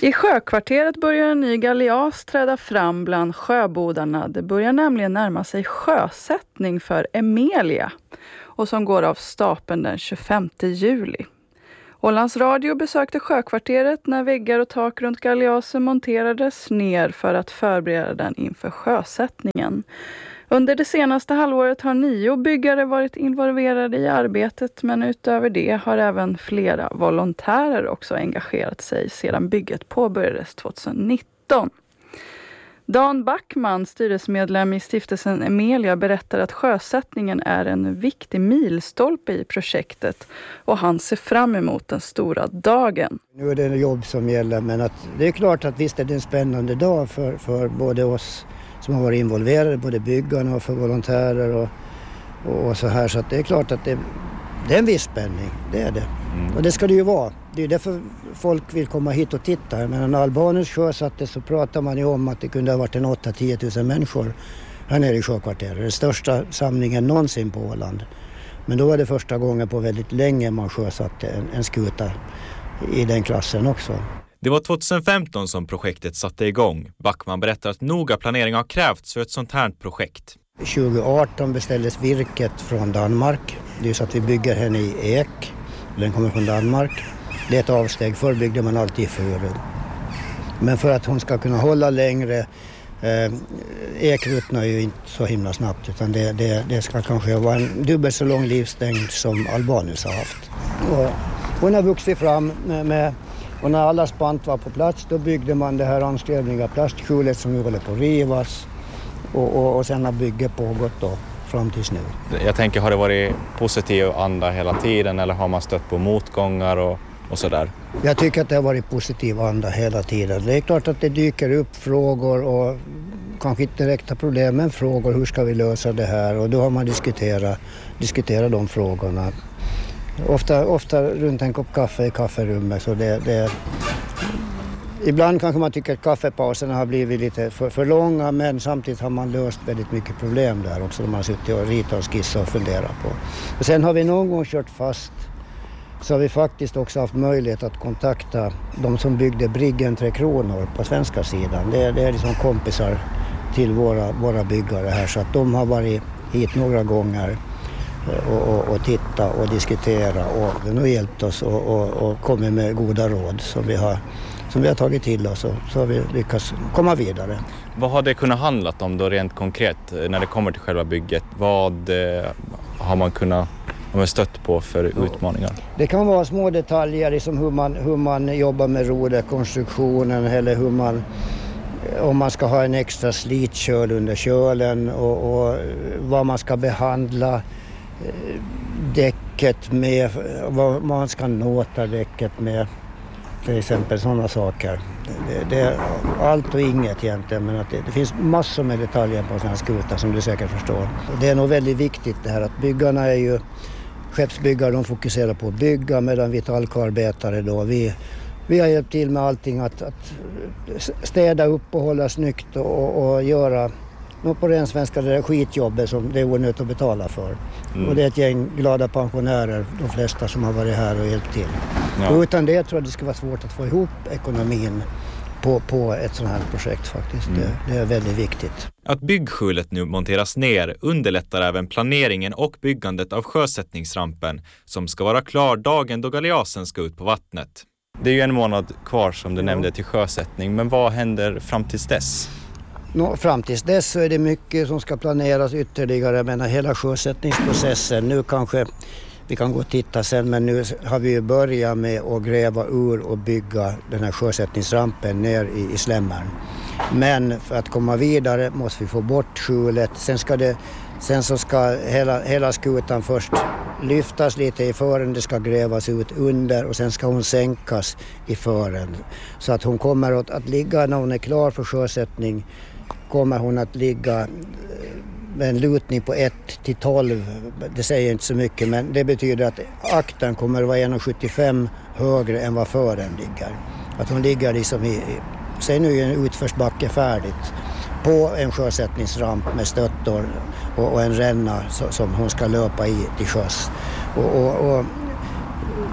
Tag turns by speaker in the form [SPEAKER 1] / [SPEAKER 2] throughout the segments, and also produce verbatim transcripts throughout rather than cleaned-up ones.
[SPEAKER 1] I sjökvarteret börjar en ny galeas träda fram bland sjöbodarna. Det börjar nämligen närma sig sjösättning för Emelia och som går av stapeln den tjugofemte juli. Ålands Radio besökte sjökvarteret när väggar och tak runt galeasen monterades ner för att förbereda den inför sjösättningen. Under det senaste halvåret har nio byggare varit involverade i arbetet, men utöver det har även flera volontärer också engagerat sig sedan bygget påbörjades tjugonitton. Dan Backman, styrelsemedlem i stiftelsen Emelia, berättar att sjösättningen är en viktig milstolpe i projektet och han ser fram emot den stora dagen.
[SPEAKER 2] Nu är det en jobb som gäller, men att det är klart att visst är det en spännande dag för, för både oss som har varit involverade, både byggarna och för volontärer och, och, och så här. Så att det är klart att det, det är en viss spänning, det är det. Mm. Och det ska det ju vara. Det är därför folk vill komma hit och titta. Men när Albanus sjösattes så pratar man ju om att det kunde ha varit en åtta till tio tusen människor här nere i sjökvarteret. Den största samlingen någonsin på Åland. Men då var det första gången på väldigt länge man sjösatte en, en skuta i den klassen också.
[SPEAKER 3] Det var tjugohundrafemton som projektet satte igång. Backman berättar att noga planering har krävts för ett sånt här projekt.
[SPEAKER 2] tjugoarton beställdes virket från Danmark. Det är så att vi bygger henne i ek. Den kommer från Danmark. Det är ett avsteg. Förr byggde man alltid i furu. Men för att hon ska kunna hålla längre, eh, ek ruttnar ju inte så himla snabbt, utan det, det, det ska kanske vara en dubbelt så lång livslängd som Albanus har haft. Och hon har vuxit fram med, med och när alla spant var på plats, då byggde man det här anskrävliga plastskjulet som nu håller på att rivas. Och, och, och sen har bygget pågått då fram tills nu.
[SPEAKER 3] Jag tänker, har det varit positiv anda hela tiden eller har man stött på motgångar och, och sådär?
[SPEAKER 2] Jag tycker att det har varit positiv anda hela tiden. Det är klart att det dyker upp frågor och kanske inte direkta problem, men frågor. Hur ska vi lösa det här? Och då har man diskuterat, diskuterat de frågorna. Ofta, ofta runt en kopp kaffe i kafferummet. Så det, det, ibland kanske man tycker att kaffepauserna har blivit lite för, för långa, men samtidigt har man löst väldigt mycket problem där också. Man har suttit och ritat och skissat och funderat på. Och sen har vi någon gång kört fast, så har vi faktiskt också haft möjlighet att kontakta de som byggde Briggen Tre Kronor på svenska sidan. Det, det är liksom kompisar till våra, våra byggare här, så att de har varit hit några gånger. Och, och, och titta och diskutera, och den har hjälpt oss och, och, och kommit med goda råd som vi har, som vi har tagit till oss, och så har vi lyckats komma vidare.
[SPEAKER 3] Vad har det kunnat handla om då rent konkret när det kommer till själva bygget? Vad eh, har man kunnat har man stött på för utmaningar?
[SPEAKER 2] Det kan vara små detaljer, liksom hur man, hur man jobbar med roderkonstruktionen, eller hur man, om man ska ha en extra slitköl under kölen, och, och vad man ska behandla däcket med, vad man ska nåta däcket med, till exempel sådana saker. Det, det är allt och inget egentligen, men att det, det finns massor med detaljer på sådana här skutar som du säkert förstår. Det är nog väldigt viktigt det här att byggarna är ju skeppsbyggare, de fokuserar på att bygga, medan vi talkarbetare då, vi, vi har hjälpt till med allting, att, att städa upp och hålla snyggt och, och göra något på den svenska, det där skitjobbet som det är onödigt att betala för. Mm. Och det är ett gäng glada pensionärer, de flesta som har varit här och hjälpt till. Ja. Och utan det tror jag det ska vara svårt att få ihop ekonomin på, på ett sådant här projekt faktiskt. Mm. Det, det är väldigt viktigt.
[SPEAKER 3] Att byggskjulet nu monteras ner underlättar även planeringen och byggandet av sjösättningsrampen som ska vara klar dagen då galeasen ska ut på vattnet. Det är ju en månad kvar som du ja. nämnde till sjösättning, men vad händer fram tills dess?
[SPEAKER 2] Nå, fram tills dess så är det mycket som ska planeras ytterligare, men hela sjösättningsprocessen, nu kanske vi kan gå och titta sen, men nu har vi ju börjat med att gräva ur och bygga den här sjösättningsrampen ner i, i slämmaren. Men för att komma vidare måste vi få bort skjulet, sen, ska det, sen så ska hela, hela skutan först lyftas lite i fören, det ska grävas ut under och sen ska hon sänkas i fören. Så att hon kommer att, att ligga, när hon är klar för sjösättning, kommer hon att ligga med en lutning på ett till tolv. Det säger inte så mycket, men det betyder att akten kommer att vara en komma sjuttiofem högre än vad fören ligger. Att hon ligger liksom i, sen nu är en utförsbacke färdigt på en sjösättningsramp med stöttor och, och en ränna så, som hon ska löpa i till sjöss. Och, och, och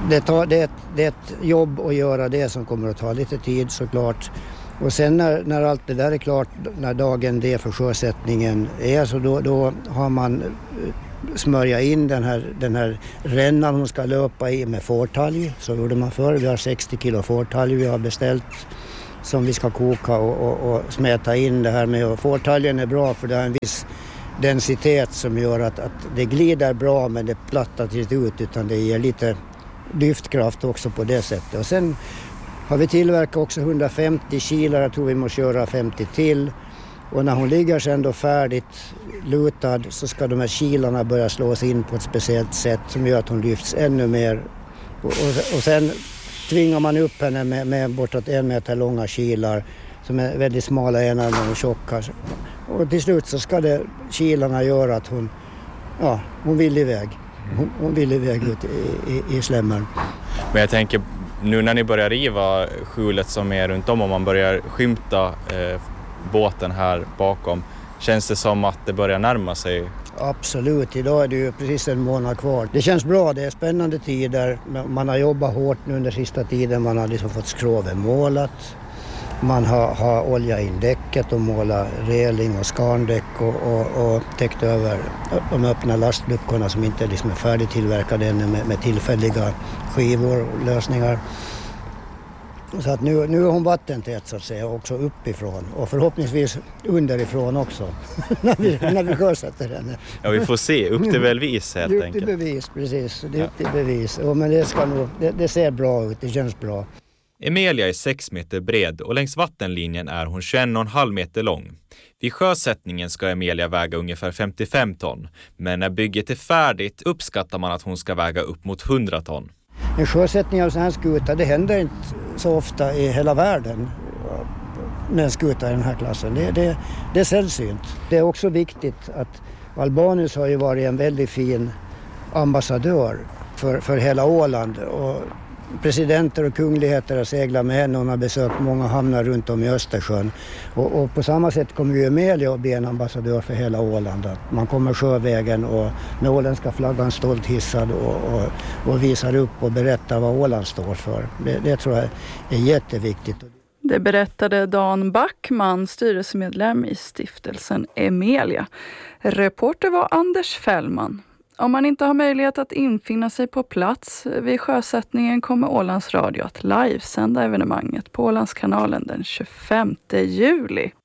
[SPEAKER 2] det, tar, det, är ett, det är ett jobb att göra det som kommer att ta lite tid såklart. Och sen när, när allt det där är klart, när dagen D för sjösättningen är, så då, då har man smörja in den här, den här rännan hon ska löpa i med fårtalg. Så gjorde man förr. Vi har sextio kilo fårtalg vi har beställt som vi ska koka och, och, och smäta in det här med. Och fårtalgen är bra för det har en viss densitet som gör att, att det glider bra men det plattar inte ut, utan det ger lite lyftkraft också på det sättet. Och sen har vi tillverkat också hundrafemtio kilo, jag tror vi måste köra femtio till. Och när hon ligger sen då färdigt lutad så ska de här kilarna börja slås in på ett speciellt sätt som gör att hon lyfts ännu mer. Och, och, och sen tvingar man upp henne med, med bortåt en meter långa kilar som är väldigt smala ena och tjocka. Och till slut så ska det kilarna göra att hon, ja, hon vill iväg. Hon, hon vill iväg ut i, i, i slämmen.
[SPEAKER 3] Men jag tänker, nu när ni börjar riva skjulet som är runt om och man börjar skymta eh, båten här bakom, känns det som att det börjar närma sig?
[SPEAKER 2] Absolut, idag är det ju precis en månad kvar. Det känns bra, det är spännande tider. Man har jobbat hårt nu under sista tiden, man har liksom fått skroven målat. Man har, har olja in däcket och målat reling och skarndäck och, och, och täckt över de öppna lastluckorna som inte liksom är färdigtillverkade ännu med, med tillfälliga skivor och lösningar. Så att nu, nu är hon vattentät så att säga också uppifrån och förhoppningsvis underifrån också när vi, när vi sjösätter henne.
[SPEAKER 3] Ja, vi får se. Upp till bevis helt
[SPEAKER 2] upp
[SPEAKER 3] enkelt.
[SPEAKER 2] Upp till bevis, precis. Det är upp till bevis. Och men det, ska nog, det, det ser bra ut, det känns bra.
[SPEAKER 3] Emilia är sex meter bred och längs vattenlinjen är hon tjugoen komma fem meter lång. Vid sjösättningen ska Emilia väga ungefär femtiofem ton, men när bygget är färdigt uppskattar man att hon ska väga upp mot hundra ton.
[SPEAKER 2] En sjösättning av sån här skuta, det händer inte så ofta i hela världen med en skuta i den här klassen. Det, det, det är sällsynt. Det är också viktigt att Albanius har ju varit en väldigt fin ambassadör för, för hela Åland. Och presidenter och kungligheter har seglat med henne och hon har besökt många hamnar runt om i Östersjön. Och, och på samma sätt kommer ju Emilia att bli en ambassadör för hela Åland. Att man kommer sjövägen och med åländska flaggan stolt hissad och, och, och visar upp och berättar vad Åland står för. Det, det tror jag är jätteviktigt.
[SPEAKER 1] Det berättade Dan Backman, styrelsemedlem i stiftelsen Emilia. Reporter var Anders Fällman. Om man inte har möjlighet att infinna sig på plats vid sjösättningen kommer Ålands Radio att livesända evenemanget på Ålandskanalen den tjugofemte juli.